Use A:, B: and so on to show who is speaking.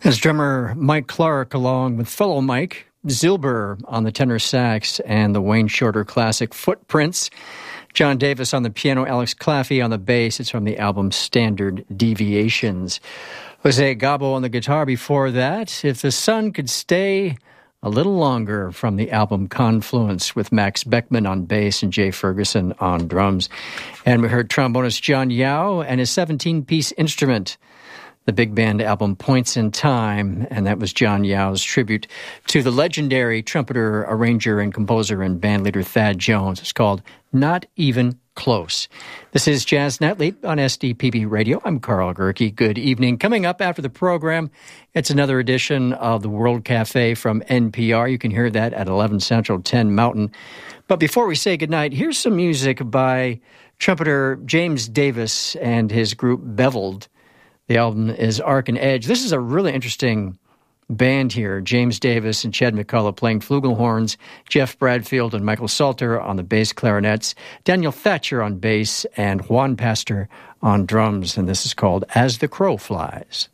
A: As drummer Mike Clark, along with fellow Mike Zilber on the tenor sax and the Wayne Shorter classic Footprints. John Davis on the piano, Alex Claffey on the bass. It's from the album Standard Deviations. Jose Gabo on the guitar before that. If the Sun Could Stay a Little Longer, from the album Confluence, with Max Beckman on bass and Jay Ferguson on drums. And we heard trombonist John Yao and his 17-piece instrument, the big band album Points in Time, and that was John Yao's tribute to the legendary trumpeter, arranger, and composer and bandleader Thad Jones. It's called Not Even Close. This is Jazz Nightly on SDPB Radio. I'm Carl Gerke. Good evening. Coming up after the program, it's another edition of the World Cafe from NPR. You can hear that at 11 Central, 10 Mountain. But before we say goodnight, here's some music by trumpeter James Davis and his group Beveled. The album is Arc and Edge. This is a really interesting band here. James Davis and Chad McCullough playing flugelhorns, Jeff Bradfield and Michael Salter on the bass clarinets, Daniel Thatcher on bass, and Juan Pastor on drums. And this is called As the Crow Flies.